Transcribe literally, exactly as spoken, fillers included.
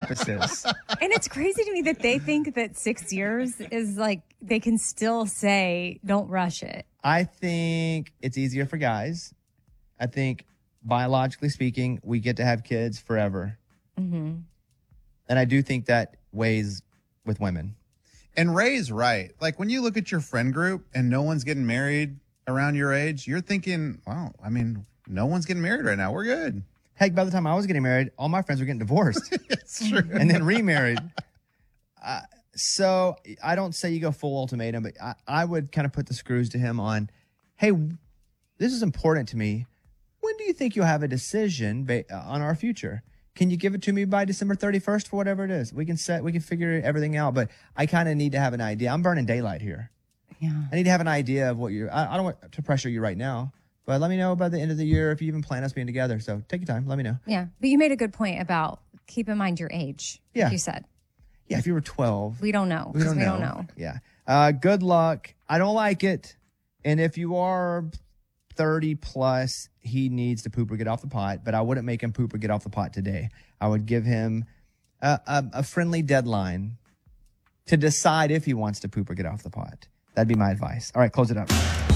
emphasis. And it's crazy to me that they think that six years is like, they can still say, don't rush it. I think it's easier for guys. I think biologically speaking, we get to have kids forever. Mm-hmm. And I do think that weighs with women. And Ray's right. Like when you look at your friend group and no one's getting married around your age, you're thinking, wow, I mean, no one's getting married right now. We're good. Heck, by the time I was getting married, all my friends were getting divorced. It's true. And then remarried. Uh, so I don't say you go full ultimatum, but I, I would kind of put the screws to him on, hey, this is important to me. When do you think you'll have a decision ba- on our future? Can you give it to me by December thirty-first for whatever it is? We can set, we can figure everything out, but I kind of need to have an idea. I'm burning daylight here. Yeah. I need to have an idea of what you're, I, I don't want to pressure you right now, but let me know by the end of the year if you even plan us being together. So take your time. Let me know. Yeah. But you made a good point about keep in mind your age. Yeah. Like you said. Yeah. If you were twelve. We don't know. We don't we know. don't know. Yeah. Uh, good luck. I don't like it. And if you are thirty plus, he needs to poop or get off the pot, but I wouldn't make him poop or get off the pot today. I would give him a, a, a friendly deadline to decide if he wants to poop or get off the pot. That'd be my advice. All right, close it up.